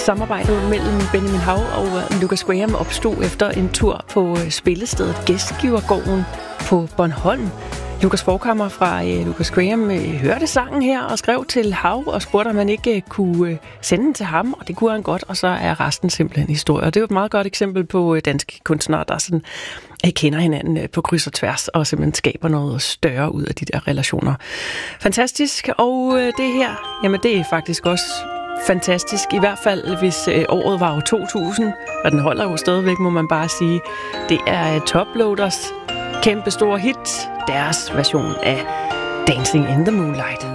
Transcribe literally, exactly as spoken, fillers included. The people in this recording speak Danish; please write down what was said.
Samarbejdet mellem Benjamin Hav og Lucas Graham opstod efter en tur på spillestedet Gæstgivergården på Bornholm. Lucas Forkammer fra uh, Lucas Graham uh, hørte sangen her og skrev til Hav og spurgte, om man ikke uh, kunne uh, sende den til ham, og det kunne han godt, og så er resten simpelthen historie. Og det er jo et meget godt eksempel på uh, danske kunstnere, der sådan, uh, kender hinanden uh, på kryds og tværs, og simpelthen skaber noget større ud af de der relationer. Fantastisk, og uh, det her, jamen det er faktisk også fantastisk, i hvert fald hvis uh, året var jo to tusind, og den holder jo stadigvæk, må man bare sige. Det er uh, Toploaders kæmpe store hit, deres version af Dancing in the Moonlight.